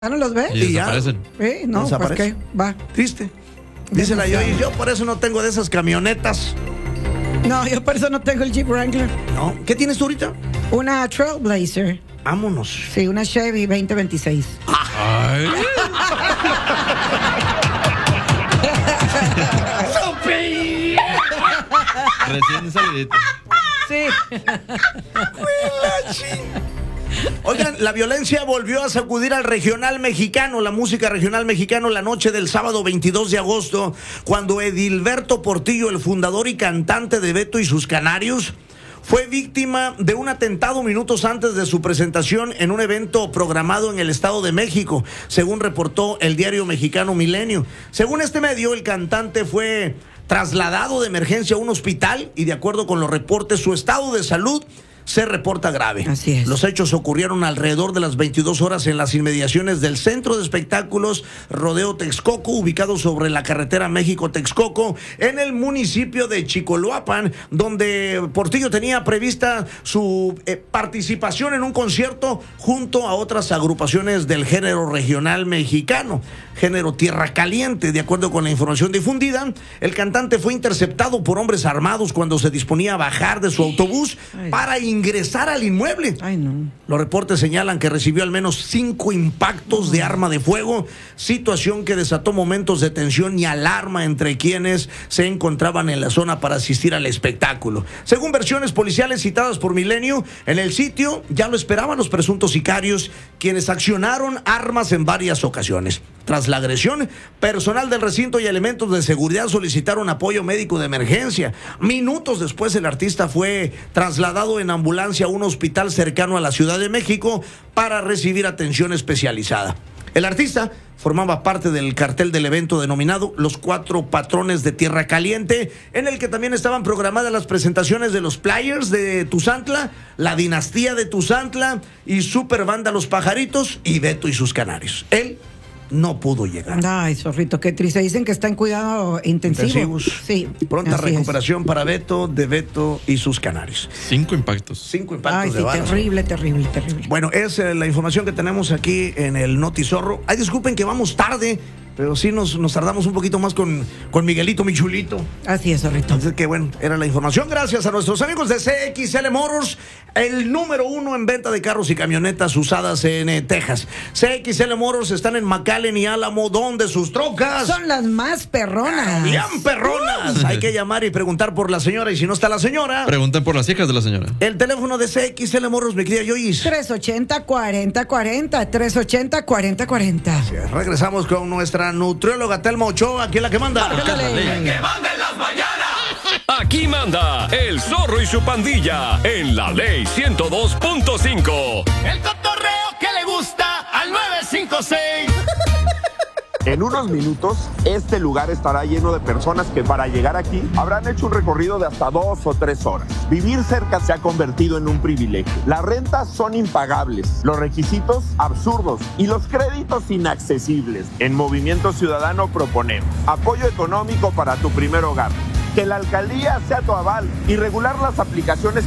¿Ya no los ve? Y desaparecen. No, pues qué, va. Triste. Dice la yo por eso no tengo de esas camionetas. No, yo por eso no tengo el Jeep Wrangler. No. ¿Qué tienes tú ahorita? Una Trailblazer. Vámonos. Sí, una Chevy 2026. Ay. Recién salidita. Sí. Oigan, la violencia volvió a sacudir al regional mexicano, la música regional mexicano, la noche del sábado 22 de agosto, cuando Edilberto Portillo, el fundador y cantante de Beto y sus Canarios, fue víctima de un atentado minutos antes de su presentación en un evento programado en el Estado de México, según reportó el diario mexicano Milenio. Según este medio, el cantante fue trasladado de emergencia a un hospital y, de acuerdo con los reportes, su estado de salud se reporta grave. Así es. Los hechos ocurrieron alrededor de las 22 horas en las inmediaciones del Centro de Espectáculos Rodeo Texcoco, ubicado sobre la carretera México-Texcoco, en el municipio de Chicoloapan, donde Portillo tenía prevista su participación en un concierto junto a otras agrupaciones del género regional mexicano, género Tierra Caliente. De acuerdo con la información difundida, el cantante fue interceptado por hombres armados cuando se disponía a bajar de su autobús para ingresar al inmueble. Ay, no. Los reportes señalan que recibió al menos 5 impactos de arma de fuego, situación que desató momentos de tensión y alarma entre quienes se encontraban en la zona para asistir al espectáculo. Según versiones policiales citadas por Milenio, en el sitio ya lo esperaban los presuntos sicarios, quienes accionaron armas en varias ocasiones. Tras la agresión, personal del recinto y elementos de seguridad solicitaron apoyo médico de emergencia. Minutos después, el artista fue trasladado en ambulancia a un hospital cercano a la Ciudad de México para recibir atención especializada. El artista formaba parte del cartel del evento denominado Los Cuatro Patrones de Tierra Caliente, en el que también estaban programadas las presentaciones de los Players de Tuzantla, la Dinastía de Tuzantla y Super Banda Los Pajaritos y Beto y sus Canarios. Él no pudo llegar. Ay, zorrito, qué triste. Dicen que está en cuidado intensivo. Sí. Pronta recuperación para Beto y sus Canarios. 5 impactos. 5 impactos. Ay, sí, terrible. Bueno, es la información que tenemos aquí en el Notizorro. Ay, disculpen que vamos tarde, pero sí nos tardamos un poquito más con Miguelito, mi chulito. Así es, zorrito. Entonces, que bueno, era la información. Gracias a nuestros amigos de CXL Motors, el número 1 en venta de carros y camionetas usadas en Texas. CXL Motors están en McAllen y Álamo, donde sus trocas son las más perronas. Bien perronas. Hay que llamar y preguntar por la señora, y si no está la señora, pregunten por las hijas de la señora. El teléfono de CXL Motors, mi querida Joyce. 380-4040, 380-4040. Sí, regresamos con nuestra nutrióloga Telma Ochoa, aquí es la que manda. ¡Que manda en las mañanas! Aquí manda el Zorro y su pandilla en la Ley 102.5. El cotorreo que le gusta al 956. En unos minutos, este lugar estará lleno de personas que para llegar aquí habrán hecho un recorrido de hasta 2 o 3 horas. Vivir cerca se ha convertido en un privilegio. Las rentas son impagables, los requisitos absurdos y los créditos inaccesibles. En Movimiento Ciudadano proponemos apoyo económico para tu primer hogar, que la alcaldía sea tu aval y regular las aplicaciones